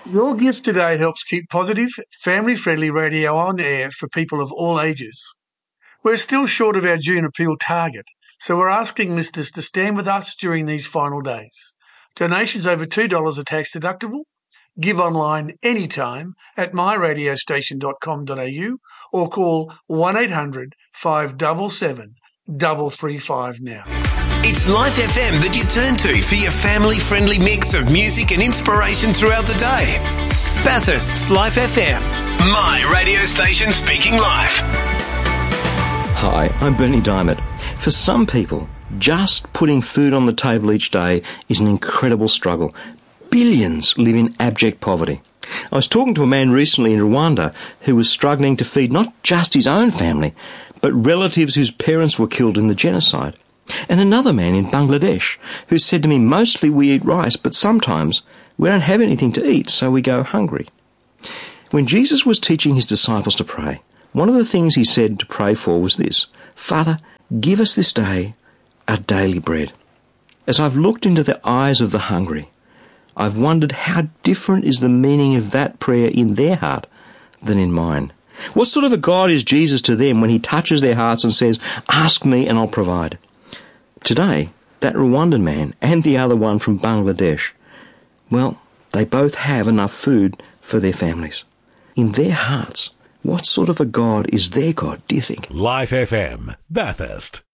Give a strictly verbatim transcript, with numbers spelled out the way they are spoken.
Your gift today helps keep positive, family-friendly radio on air for people of all ages. We're still short of our June appeal target, so we're asking listeners to stand with us during these final days. Donations over two dollars are tax deductible. Give online anytime at my radio station dot com dot a u or call one eight hundred five seven seven three three five now. It's Life F M that you turn to for your family-friendly mix of music and inspiration throughout the day. Bathurst's Life F M, my radio station speaking life. Hi, I'm Bernie Diamond. For some people, just putting food on the table each day is an incredible struggle. Billions live in abject poverty. I was talking to a man recently in Rwanda who was struggling to feed not just his own family, but relatives whose parents were killed in the genocide. And another man in Bangladesh who said to me, mostly we eat rice, but sometimes we don't have anything to eat, so we go hungry. When Jesus was teaching his disciples to pray, one of the things he said to pray for was this: Father, give us this day our daily bread. As I've looked into the eyes of the hungry, I've wondered how different is the meaning of that prayer in their heart than in mine. What sort of a God is Jesus to them when he touches their hearts and says, ask me and I'll provide? Today, that Rwandan man and the other one from Bangladesh, well, they both have enough food for their families. In their hearts, what sort of a God is their God, do you think? Life F M, Bathurst.